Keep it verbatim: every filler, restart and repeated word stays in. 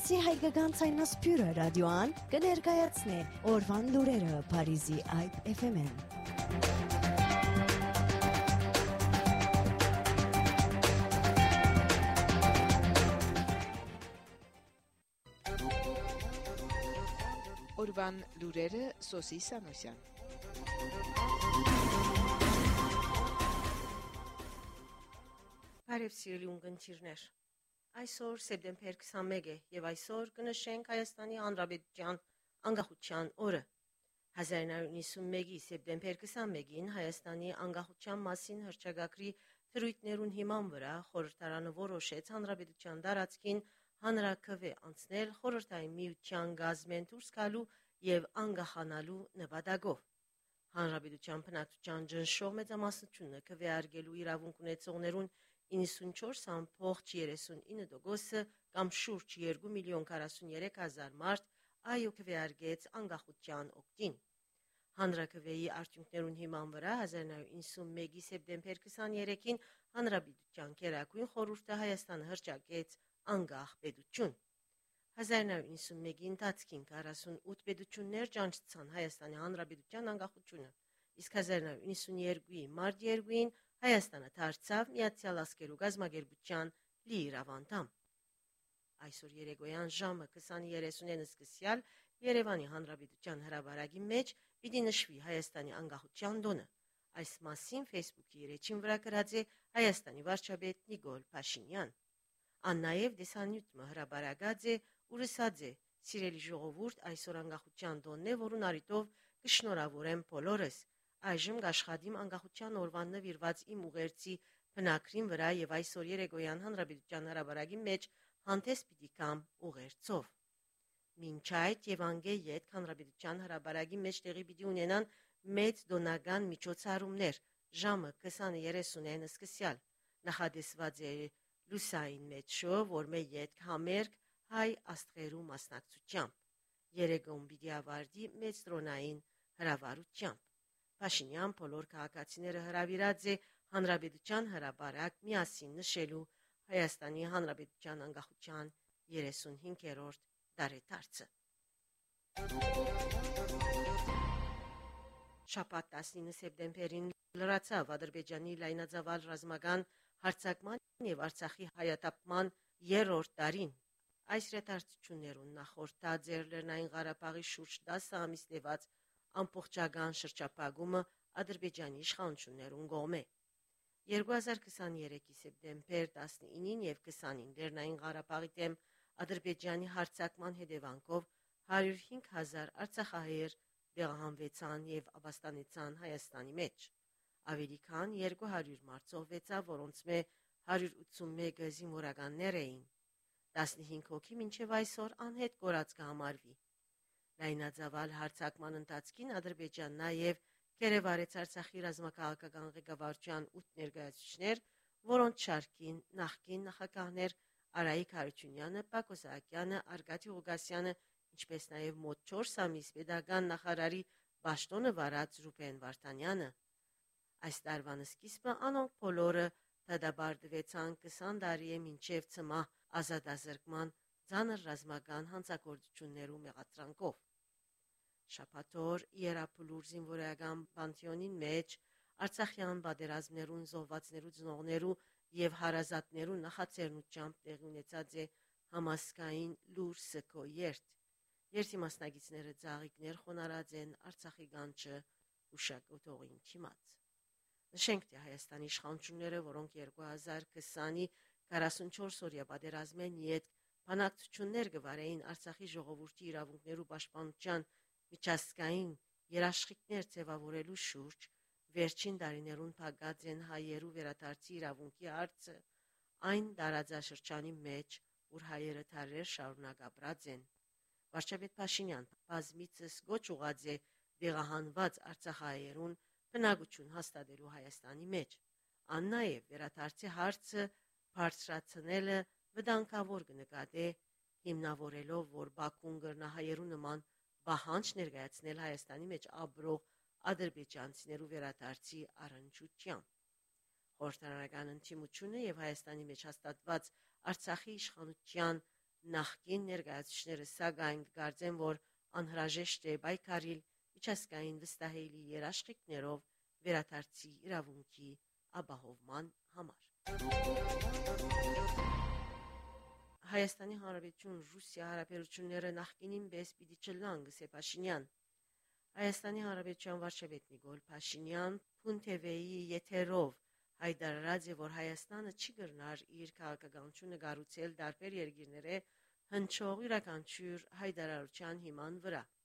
Փարիզի հայկական ցայնասպյուրը ռադիոան կներկայացնի օրվան լուրերը Փարիզի Այբ էֆ էմ-ին։ Օրվան լուրերը Սոսի Սանոսյան։ Բարև սիրելի ունկնդիրներ։ Այսօր սեպտեմբեր քսանմեկ է եւ այսօր կնշենք Հայաստանի Հանրապետության անկախության օրը։ հազար նոյ հարյուր նվաթ սեպտեմբեր քսանմեկին Հայաստանի անկախության մասին հռչակագրի թրույթներուն հիման վրա խորհրդարանը որոշեց Հանրապետության տարածքին հանրաքվե անցնել խորհրդային միության գազմեն դուրս գալու եւ անկախանալու նպատակով։ Հանրապետության բնակչության ճնշող մեծամասնությունը քվեարկելու իրավունք ունեցողներուն իննսունչորս ամբողջ երեսունինը տոկոսը կամ շուրջ երկու միլիոն քառասուններեք հազար մարդ այո քվեարկեց անկախության օգտին։ Հանրաքվեի արդյունքներուն հիման վրա հազար նոյ հարյուր նվաթ սեպտեմբեր քսաներեքին Հանրապետության Գերագույն խորհուրդը Հայաստանը հռչակեց անկախ պետություն։ հազար նոյ հարյուր նվաթ ընթացքին քառասունութ պետություններ ճանաչեցան Հայաստանի Հանրապետության անկախությունը, իսկ հազար նոյ հարյուր նվաթ մարտ երկուին Հայաստանը դարձավ Միացյալ Ազգերու գազམ་ագերբության լիիրավ անդամ։ Այսօր երեկոյան ժամը քսան երեսունինը սկսյալ Երևանի Հանրապետության հրապարակի մեջ պիտի նշվի Հայաստանի անկախության տոնը։ Այս մասին Facebook-ի իր էջին վրա գրած է Հայաստանի վարչապետ Նիկոլ Փաշինյան։ Ան նաև դեսանյութը հրապարակած է ու ասած է. «Սիրելի ժողովուրդ, այսօր անկախության տոնն է, որուն առիթով կշնորհավորեմ բոլորս։ Այժմ կաշխատիմ անկախության օրվան նվիրված իմ ուղերձի բնակրին վրա եւ այսօր երեկոյան Հանրապետության հրապարակի մեջ հանդես պիտի կամ ուղերձով։ Մինչ այդ եւ անգե յետ Հանրապետության հրապարակի մեջ տեղի պիտի ունենան մեծ դոնական միջոցառումներ ժամը քսանը երեսունինը սկսյալ։ Նախադեсված է լուսային մեծշո, որ մե յետ համերգ հայ աստղերու մասնակցությամբ։ Երեկոն պիտի ավարտի մեծ տրոնային հրավառությամբ։ Փաշինյան բոլոր քաղաքացիները հրավիրած է Հանրապետության հրապարակ միասին նշելու Հայաստանի Հանրապետության անկախության երեսունհինգերորդ տարեդարձը։ Շաբաթ տասնինը սեպտեմբերին լրացավ Ադրբեջանի լայնածավալ ռազմական հարձակման եւ Արցախի հայաթափման երրորդ տարին։ Այս ռետարցություններուն նախորդած էր Լեռնային Ղարաբաղի շուրջ տասը ամիս տևած ամբողջական շրջափակումը Ադրբեջանի իշխանություններուն կողմէ։ երկու հազար քսաներեքի սեպտեմբեր տասնինին եւ քսանին Լեռնային Ղարաբաղի դեմ Ադրբեջանի հարձակման հետևանքով հարյուր հինգ հազար արցախահայեր տեղահանվեցան եւ ապաստանեցան Հայաստանի մեջ։ Ավելի քան երկու հարյուր մարդ զոհվեցավ, որոնց մե հարյուր ութսունմեկը զինվորականներ էին։ տասնհինգ հոգի մինչև այսօր անհետ կորած կհամարվի։ Լայնածավալ հարձակման ընթացքին Ադրբեջան նաև կերևարեց Արցախի ռազմաքաղաքական ղեկավարության ութ ներկայացուցիչներ, որոնց շարքին նախկին նախագահներ Արայիկ Հարությունյանը, Պակոս Սահակյանը, Արգադի Ղուկասյանը, ինչպես նաև մոտ չորս ամիս պետական նախարարի պաշտոնը վարած Ռուբեն Վարդանյանը։ Այս տարվան սկիզբը անոնք բոլորը դադարեցան քսան տարի է մինչև ծմահ ազատազրկման ծանր ռազմական հանցագործություններու մեղադրանքով։ Շաբաթօր Իերապլուր զինվորական պանթեոնին մեջ Արցախյան պատերազմներուն զոհվածներու ծնողներու եւ հարազատներու նախաձեռնությամբ տեղի ունեցած է համասկային լուր սգո երթ։ Երթի մասնակիցները ծաղիկներ խոնարած են Արցախի գանչը հուշագոտողին չիմաց։ Նշենք, թե Հայաստանի իշխանությունները, որոնք երկու հազար քսանի քառասունչորս օրյա պատերազմեն յետ բանակցություններ կվարեին Արցախի ժողովրդի իրավունքներու պաշտպանության միջազգային երաշխիքներ ձևավորելու շուրջ, վերջին տարիներուն փակած են հայերու վերադարձի իրավունքի հարցը այն տարածաշրջանի մեջ, ուր հայերը դարեր շարունակ ապրած են։ Վարչապետ Փաշինյան բազմիցս գոչ ուղղած է դեղահանված արցախահայերուն բնակություն հաստատելու Հայաստանի մեջ։ Ան նաև վերադարձի հարցը բարձրացնելը վտանգավոր կնկատե, հիմնավորելով, որ Բաքուն գրնահայերու նման պահանջ ներկայացնել Հայաստանի մեջ ապրող ադրբեջանցիներու վերադարձի առնչությամբ։ Խորհրդարանական ընդդիմությունը եւ Հայաստանի մեջ հաստատված Արցախի իշխանության Նախկին ներկայացուցիչները սակայն կարծեն, որ անհրաժեշտ է պայքարել միջազգային վստահելի երաշխիքներով վերադարձի իրավունքի ապահովման համար։ Հայաստանի Հանրապետություն Ռուսիա հարաբերությունները նախկինին պես պիտի չլան, գսե Փաշինյան։ Հայաստանի Հանրապետության վարչապետ Նիկոլ Փաշինյան Փունթևեի եթերով հայտարարած է, որ Հայաստանը չի կրնար իր քաղաքականությունը կառուցել տարբեր երկրների հնչող յուրաքանչյուր հայտարարության հիման վրա։